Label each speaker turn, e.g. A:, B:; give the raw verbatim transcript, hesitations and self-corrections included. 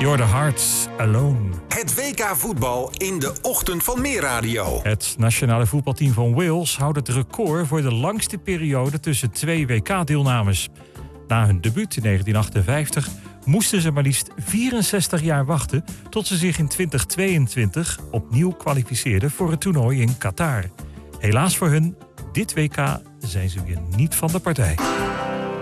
A: You're the Hearts Alone.
B: Het W K voetbal in de ochtend van Meerradio.
A: Het nationale voetbalteam van Wales houdt het record voor de langste periode tussen twee W K-deelnames. Na hun debuut in negentien achtenvijftig moesten ze maar liefst vierenzestig jaar wachten tot ze zich in twintig tweeëntwintig opnieuw kwalificeerden voor het toernooi in Qatar. Helaas voor hun, dit W K zijn ze weer niet van de partij.